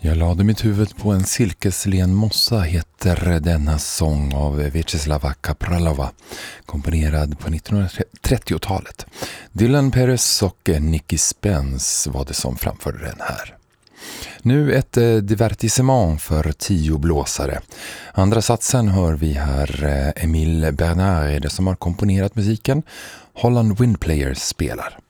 Jag lade mitt huvud på en silkeslen mossa heter denna sång av Vyacheslava Kapralova, komponerad på 1930-talet. Dylan Perez och Nicky Spence var det som framförde den här. Nu ett divertissement för 10 blåsare. Andra satsen hör vi här Emile Bernard som har komponerat musiken. Holland Wind Players spelar.